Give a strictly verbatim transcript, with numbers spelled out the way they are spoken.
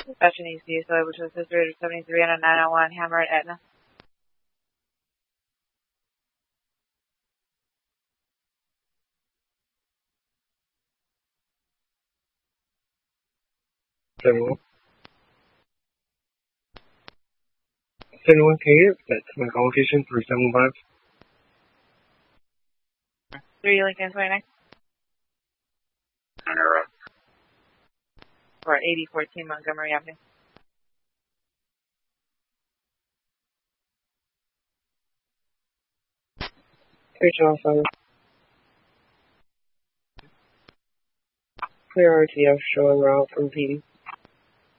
Dispatching E C U, so able to assist Raider seventy-three on a nine oh one Hammer at Etna. seventy-one. seventy-one, can you get that to my call location, three seven five? three Lincoln twenty-nine. Interrupt. Or eighty fourteen Montgomery Avenue. Hey, John, clear R T F showing route from P D.